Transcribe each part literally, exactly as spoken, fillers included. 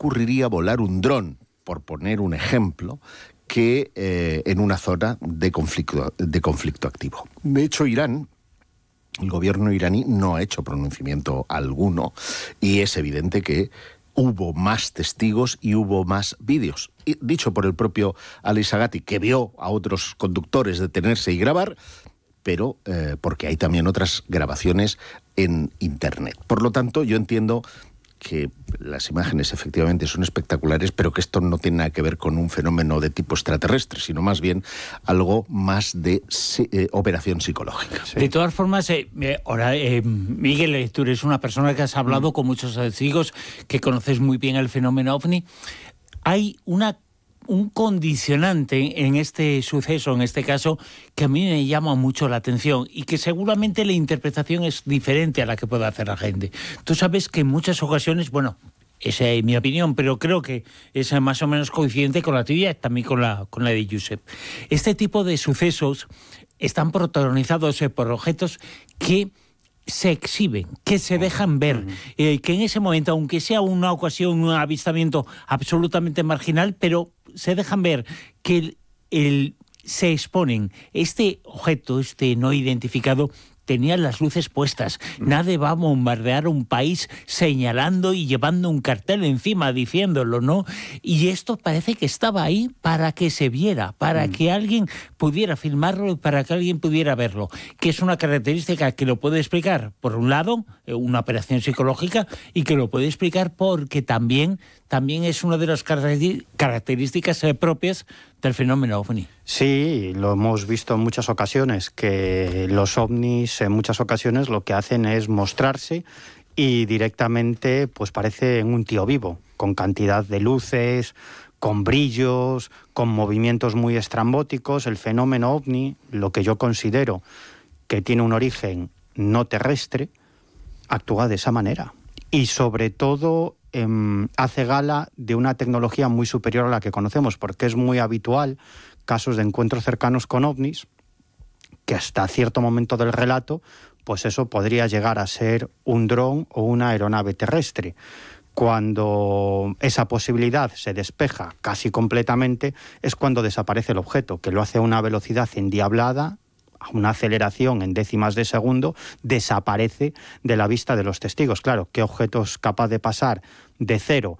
ocurriría volar un dron, por poner un ejemplo, que eh, en una zona de conflicto, de conflicto activo. De hecho, Irán, el gobierno iraní no ha hecho pronunciamiento alguno y es evidente que hubo más testigos y hubo más vídeos. Y, dicho por el propio Ali Sagati, que vio a otros conductores detenerse y grabar, pero eh, porque hay también otras grabaciones en Internet. Por lo tanto, yo entiendo que las imágenes efectivamente son espectaculares, pero que esto no tiene nada que ver con un fenómeno de tipo extraterrestre, sino más bien algo más de eh, operación psicológica. Sí. De todas formas, eh, ahora, eh, Miguel, tú eres una persona que has hablado mm. con muchos testigos, que conoces muy bien el fenómeno OVNI. Hay una un condicionante en este suceso, en este caso, que a mí me llama mucho la atención y que seguramente la interpretación es diferente a la que puede hacer la gente. Tú sabes que en muchas ocasiones, bueno, esa es mi opinión, pero creo que es más o menos coincidente con la tuya y también con la, con la de Josep. Este tipo de sucesos están protagonizados por objetos que se exhiben, que se dejan ver, uh-huh. eh, que en ese momento, aunque sea una ocasión, un avistamiento absolutamente marginal, pero se dejan ver, que el, el, se exponen. Este objeto, este no identificado, tenía las luces puestas. Nadie va a bombardear un país señalando y llevando un cartel encima diciéndolo, ¿no? Y esto parece que estaba ahí para que se viera, para mm. que alguien pudiera filmarlo y para que alguien pudiera verlo, que es una característica que lo puede explicar, por un lado, una operación psicológica, y que lo puede explicar porque también, también es una de las características propias del fenómeno OVNI. Sí, lo hemos visto en muchas ocasiones, que los ovnis en muchas ocasiones lo que hacen es mostrarse y directamente pues parece un tío vivo, con cantidad de luces, con brillos, con movimientos muy estrambóticos. El fenómeno OVNI, lo que yo considero que tiene un origen no terrestre, actúa de esa manera. Y sobre todo eh, hace gala de una tecnología muy superior a la que conocemos, porque es muy habitual casos de encuentros cercanos con ovnis, que hasta cierto momento del relato, pues eso podría llegar a ser un dron o una aeronave terrestre. Cuando esa posibilidad se despeja casi completamente, es cuando desaparece el objeto, que lo hace a una velocidad endiablada, a una aceleración en décimas de segundo, desaparece de la vista de los testigos. Claro, ¿qué objeto es capaz de pasar de cero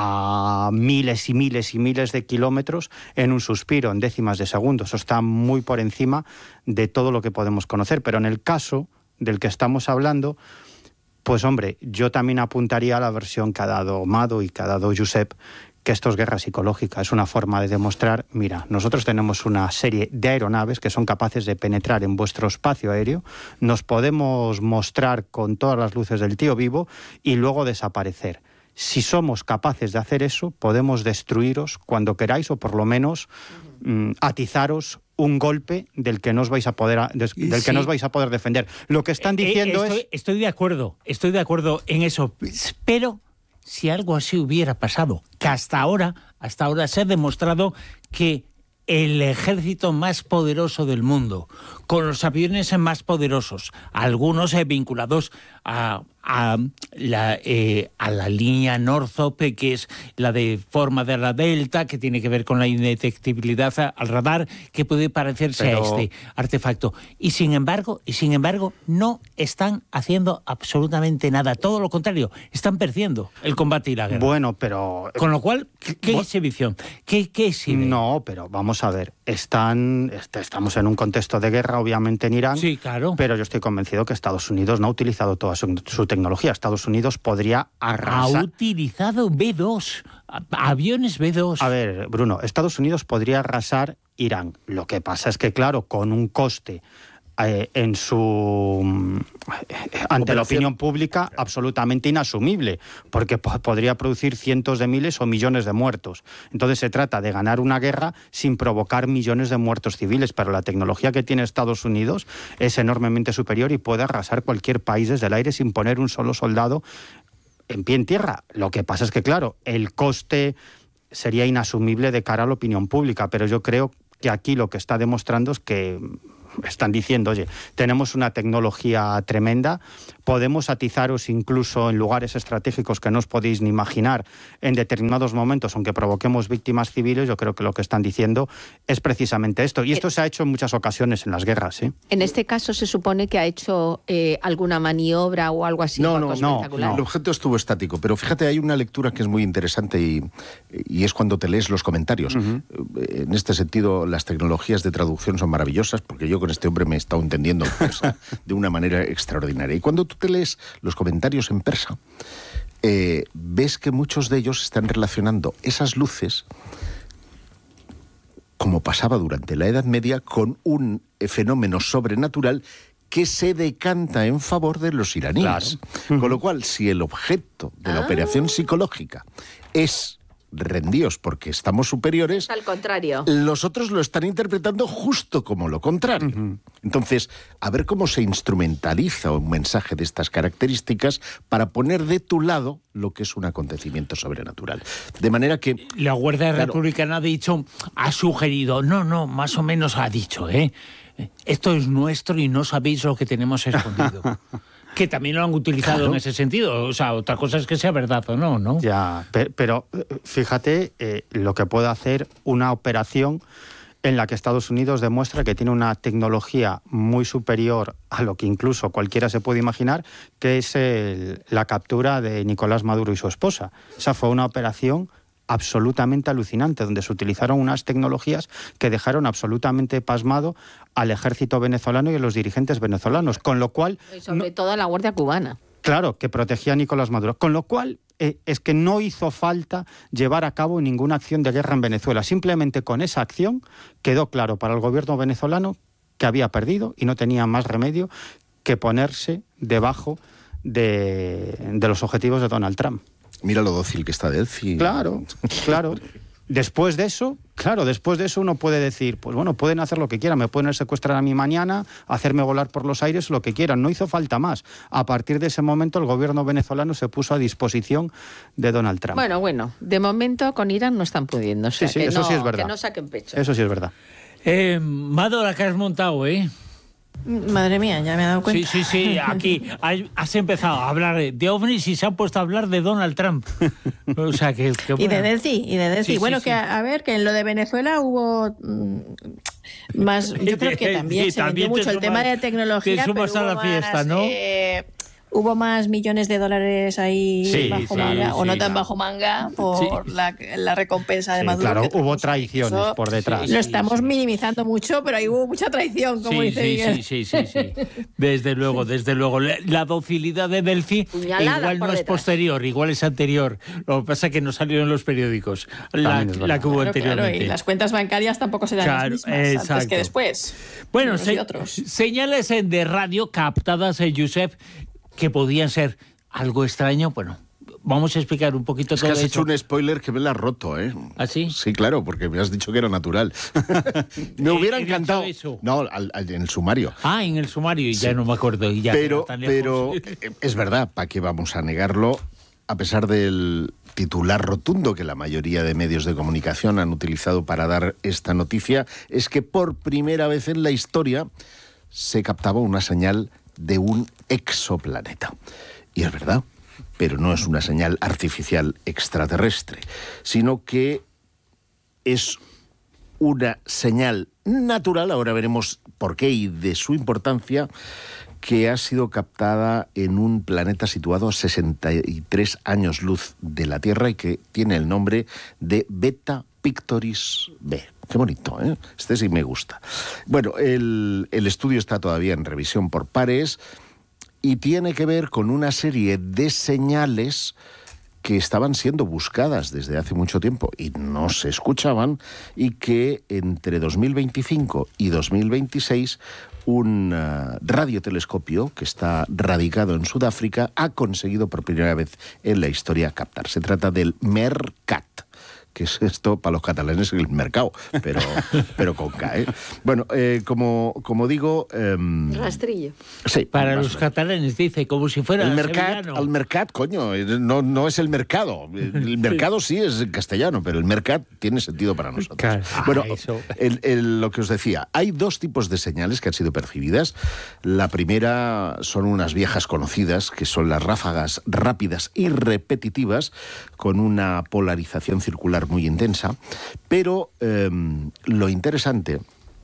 a miles y miles y miles de kilómetros en un suspiro, en décimas de segundo? Eso está muy por encima de todo lo que podemos conocer. Pero en el caso del que estamos hablando, pues hombre, yo también apuntaría a la versión que ha dado Mado y que ha dado Josep, que esto es guerra psicológica, es una forma de demostrar, mira, nosotros tenemos una serie de aeronaves que son capaces de penetrar en vuestro espacio aéreo, nos podemos mostrar con todas las luces del tío vivo y luego desaparecer. Si somos capaces de hacer eso, podemos destruiros cuando queráis, o por lo menos mmm, atizaros un golpe del que no os vais a poder del sí. que no os vais a poder defender. Lo que están diciendo eh, estoy, es estoy de acuerdo, estoy de acuerdo en eso, pero si algo así hubiera pasado, que hasta ahora, hasta ahora se ha demostrado que el ejército más poderoso del mundo, con los aviones más poderosos, algunos eh, vinculados a, a, la, eh, a la línea Northrop, que es la de forma de la Delta, que tiene que ver con la indetectibilidad al radar, que puede parecerse Pero... a este artefacto. Y sin embargo, y sin embargo, no están haciendo absolutamente nada. Todo lo contrario, están perdiendo el combate y la guerra. Bueno, pero... Con lo cual, ¿qué, qué exhibición? ¿Qué, qué exhibe? No, pero vamos a ver, están, estamos en un contexto de guerra, obviamente en Irán, sí, claro. Pero yo estoy convencido que Estados Unidos no ha utilizado toda su, su tecnología. Estados Unidos podría arrasar... Ha utilizado B dos, aviones B dos. A ver, Bruno, Estados Unidos podría arrasar Irán. Lo que pasa es que, claro, con un coste eh, en su... ante Operación. La opinión pública absolutamente inasumible, porque po- podría producir cientos de miles o millones de muertos. Entonces se trata de ganar una guerra sin provocar millones de muertos civiles, pero la tecnología que tiene Estados Unidos es enormemente superior y puede arrasar cualquier país desde el aire sin poner un solo soldado en pie en tierra. Lo que pasa es que, claro, el coste sería inasumible de cara a la opinión pública, pero yo creo que aquí lo que está demostrando es que están diciendo, oye, tenemos una tecnología tremenda, podemos atizaros incluso en lugares estratégicos que no os podéis ni imaginar en determinados momentos, aunque provoquemos víctimas civiles. Yo creo que lo que están diciendo es precisamente esto. Y esto se ha hecho en muchas ocasiones en las guerras, ¿eh? En este caso se supone que ha hecho eh, alguna maniobra o algo así. No, algo no, no, espectacular. el objeto estuvo estático, pero fíjate, hay una lectura que es muy interesante y, y es cuando te lees los comentarios. Uh-huh. En este sentido, las tecnologías de traducción son maravillosas, porque yo con este hombre me he estado entendiendo en persa de una manera extraordinaria. Y cuando tú te lees los comentarios en persa, eh, ves que muchos de ellos están relacionando esas luces, como pasaba durante la Edad Media, con un fenómeno sobrenatural que se decanta en favor de los iraníes. Claro. Con lo cual, si el objeto de la ah. operación psicológica es rendíos porque estamos superiores, al contrario, los otros lo están interpretando justo como lo contrario. Uh-huh. Entonces, a ver cómo se instrumentaliza un mensaje de estas características para poner de tu lado lo que es un acontecimiento sobrenatural. De manera que... La Guardia claro, Republicana ha dicho, ha sugerido, no, no, más o menos ha dicho, ¿eh? Esto es nuestro y no sabéis lo que tenemos escondido. Que también lo han utilizado claro. en ese sentido. O sea, otra cosa es que sea verdad o no, ¿no? Ya, pero fíjate eh, lo que puede hacer una operación en la que Estados Unidos demuestra que tiene una tecnología muy superior a lo que incluso cualquiera se puede imaginar, que es el, la captura de Nicolás Maduro y su esposa. Esa fue una operación absolutamente alucinante, donde se utilizaron unas tecnologías que dejaron absolutamente pasmado al ejército venezolano y a los dirigentes venezolanos, con lo cual... Y sobre no, todo a la Guardia Cubana. Claro, que protegía a Nicolás Maduro, con lo cual eh, es que no hizo falta llevar a cabo ninguna acción de guerra en Venezuela. Simplemente con esa acción quedó claro para el gobierno venezolano que había perdido y no tenía más remedio que ponerse debajo de, de los objetivos de Donald Trump. Mira lo dócil que está Delcy. Claro, claro. Después de eso, claro, después de eso uno puede decir, pues bueno, pueden hacer lo que quieran, me pueden secuestrar a mí mañana, hacerme volar por los aires, lo que quieran, no hizo falta más. A partir de ese momento el gobierno venezolano se puso a disposición de Donald Trump. Bueno, bueno, de momento con Irán no están pudiendo, o sea, sí, sí, que, eso no, sí es verdad. que no saquen pecho. Eso sí es verdad. Eh, Mado, la que has montado, ¿eh? Madre mía, ya me he dado cuenta. Sí, sí, sí, aquí has empezado a hablar de ovnis y se han puesto a hablar de Donald Trump. O sea, que... que bueno. Y de Delcy, y de Delcy. Sí, bueno, sí, que a, a ver, que en lo de Venezuela hubo mmm, más... Yo creo que también sí, se también vendió mucho el tema de tecnología, te sumas pero a la hubo fiesta, más, ¿no? Eh, hubo más millones de dólares ahí sí, bajo sí, manga, sí, o no tan claro. bajo manga, por sí. la, la recompensa de sí, Maduro. Claro, hubo traiciones eso, por detrás. Lo estamos sí. minimizando mucho, pero ahí hubo mucha traición, como sí, dice sí, Miguel. Sí, sí, sí, sí. Desde luego, desde luego. La docilidad de Delcy igual no es posterior, igual es anterior. Lo que pasa es que no salieron en los periódicos la, la que hubo claro, anteriormente. Claro, y las cuentas bancarias tampoco serán claro, las mismas exacto. antes que después. Bueno, se, señales de radio captadas, eh, Josep, que podían ser algo extraño. Bueno, vamos a explicar un poquito es todo que has eso. hecho un spoiler que me la has roto, ¿eh? ¿Ah, sí? Sí, claro, porque me has dicho que era natural. Me hubiera encantado... Eso? No, al, al, en el sumario. Ah, en el sumario, y sí. ya no me acuerdo. Y ya pero, pero es verdad, ¿para qué vamos a negarlo? A pesar del titular rotundo que la mayoría de medios de comunicación han utilizado para dar esta noticia, es que por primera vez en la historia se captaba una señal de un exoplaneta. Y es verdad, pero no es una señal artificial extraterrestre, sino que es una señal natural, ahora veremos por qué y de su importancia, que ha sido captada en un planeta situado a sesenta y tres años luz de la Tierra y que tiene el nombre de Beta Pictoris B. Qué bonito, ¿eh? Este sí me gusta. Bueno, el, el estudio está todavía en revisión por pares y tiene que ver con una serie de señales que estaban siendo buscadas desde hace mucho tiempo y no se escuchaban, y que entre dos mil veinticinco y dos mil veintiséis un uh, radiotelescopio que está radicado en Sudáfrica ha conseguido por primera vez en la historia captar. Se trata del MERCAT, que es esto para los catalanes el mercado, pero, pero con K, ¿eh? Bueno, eh, como, como digo... Eh, Rastrillo. Sí. Para los catalanes, dice, como si fuera el mercat, sevillano. el mercat, coño, no, no es el mercado. El mercado sí es en castellano, pero el mercat tiene sentido para nosotros. Claro. Bueno, Ah, eso. el, el, lo que os decía, hay dos tipos de señales que han sido percibidas. La primera son unas viejas conocidas, que son las ráfagas rápidas y repetitivas, con una polarización circular muy intensa, pero eh, lo interesante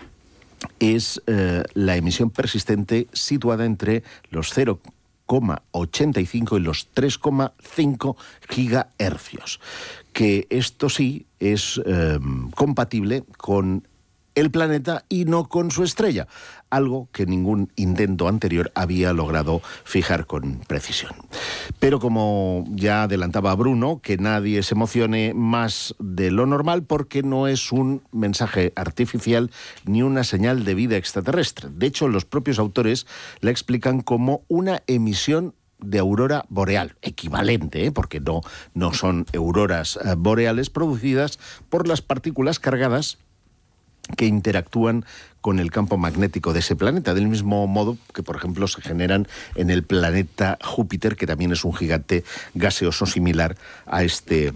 es eh, la emisión persistente situada entre los cero coma ochenta y cinco y los tres coma cinco gigahercios, que esto sí es eh, compatible con el planeta y no con su estrella, algo que ningún intento anterior había logrado fijar con precisión. Pero como ya adelantaba Bruno, que nadie se emocione más de lo normal, porque no es un mensaje artificial ni una señal de vida extraterrestre. De hecho, los propios autores la explican como una emisión de aurora boreal, equivalente, ¿eh? porque no, no son auroras eh, boreales producidas por las partículas cargadas que interactúan con el campo magnético de ese planeta, del mismo modo que, por ejemplo, se generan en el planeta Júpiter, que también es un gigante gaseoso similar a este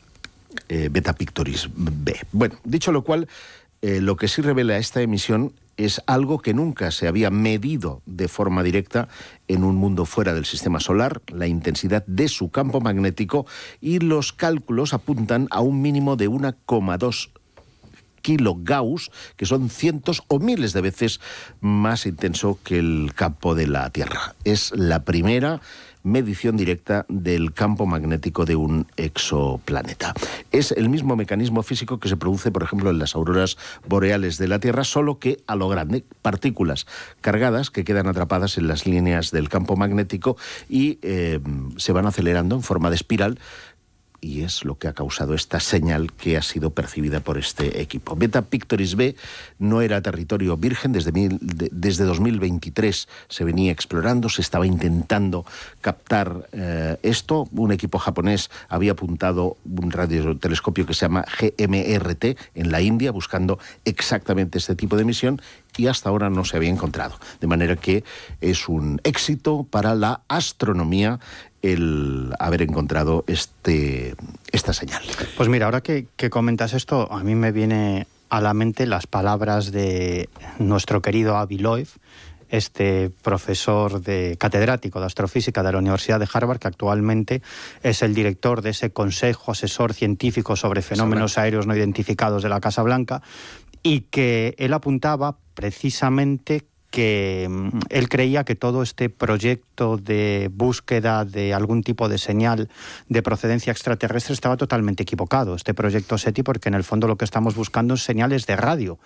eh, Beta Pictoris B. Bueno, dicho lo cual, eh, lo que sí revela esta emisión es algo que nunca se había medido de forma directa en un mundo fuera del sistema solar, la intensidad de su campo magnético, y los cálculos apuntan a un mínimo de uno coma dos kilo Gauss, que son cientos o miles de veces más intenso que el campo de la Tierra. Es la primera medición directa del campo magnético de un exoplaneta. Es el mismo mecanismo físico que se produce, por ejemplo, en las auroras boreales de la Tierra, solo que a lo grande, partículas cargadas que quedan atrapadas en las líneas del campo magnético y eh, se van acelerando en forma de espiral, y es lo que ha causado esta señal que ha sido percibida por este equipo. Beta Pictoris B no era territorio virgen, desde, mil, de, desde dos mil veintitrés se venía explorando, se estaba intentando captar eh, esto. Un equipo japonés había apuntado un radiotelescopio que se llama G M R T en la India, buscando exactamente este tipo de emisión, y hasta ahora no se había encontrado. De manera que es un éxito para la astronomía el haber encontrado este, esta señal. Pues mira, ahora que, que comentas esto, a mí me viene a la mente las palabras de nuestro querido Avi Loeb, este profesor de catedrático de astrofísica de la Universidad de Harvard, que actualmente es el director de ese Consejo Asesor Científico sobre Fenómenos Aéreos No Identificados de la Casa Blanca, y que él apuntaba precisamente que él creía que todo este proyecto de búsqueda de algún tipo de señal de procedencia extraterrestre estaba totalmente equivocado, este proyecto SETI, porque en el fondo lo que estamos buscando es señales de radio.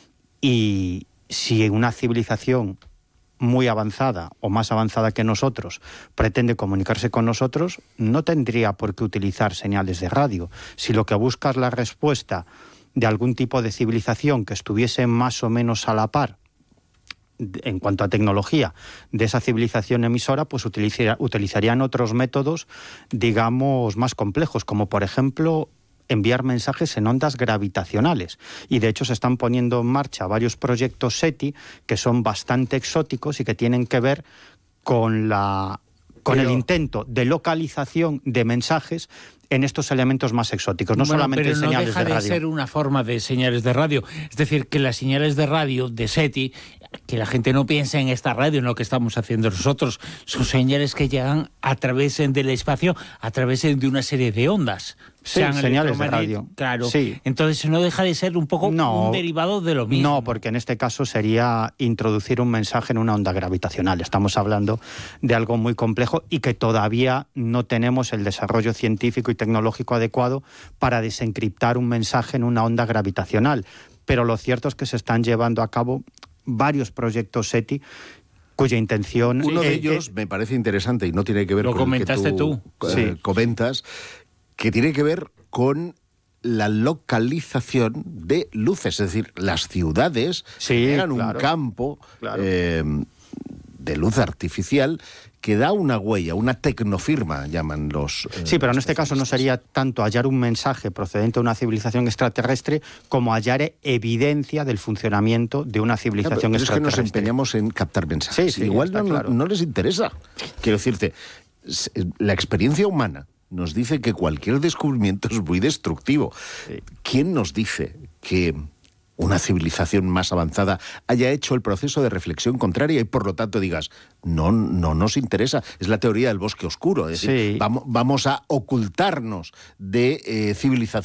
Y si una civilización muy avanzada o más avanzada que nosotros pretende comunicarse con nosotros, no tendría por qué utilizar señales de radio. Si lo que busca es la respuesta de algún tipo de civilización que estuviese más o menos a la par en cuanto a tecnología de esa civilización emisora, pues utilizaría, utilizarían otros métodos, digamos, más complejos, como por ejemplo enviar mensajes en ondas gravitacionales. Y de hecho se están poniendo en marcha varios proyectos SETI que son bastante exóticos y que tienen que ver con la con Pero... el intento de localización de mensajes en estos elementos más exóticos, no bueno, solamente pero en no señales deja de de radio. ser una forma de señales de radio. Es decir, que las señales de radio de SETI, que la gente no piense en esta radio, en lo que estamos haciendo nosotros, son señales que llegan a través del espacio, a través de una serie de ondas. Sí, señales de radio. Claro. Sí. Entonces no deja de ser un poco no, un derivado de lo mismo. No, porque en este caso sería introducir un mensaje en una onda gravitacional. Estamos hablando de algo muy complejo y que todavía no tenemos el desarrollo científico y tecnológico adecuado para desencriptar un mensaje en una onda gravitacional. Pero lo cierto es que se están llevando a cabo varios proyectos SETI cuya intención... Uno eh, de ellos eh, me parece interesante y no tiene que ver lo con el que comentaste tú, tú. Eh, Sí. comentas, que tiene que ver con la localización de luces, es decir, las ciudades Sí, eran claro, un campo claro. eh, de luz artificial que da una huella, una tecnofirma, llaman los... Eh, sí, pero en este caso no sería tanto hallar un mensaje procedente de una civilización extraterrestre como hallar evidencia del funcionamiento de una civilización no, pero extraterrestre. Es que nos empeñamos en captar mensajes. Sí, sí, igual no, claro. no les interesa. Quiero decirte, la experiencia humana nos dice que cualquier descubrimiento es muy destructivo. Sí. ¿Quién nos dice que una civilización más avanzada haya hecho el proceso de reflexión contraria y por lo tanto digas, no, no nos interesa? Es la teoría del bosque oscuro, es decir, sí. vamos, vamos a ocultarnos de eh, civilizaciones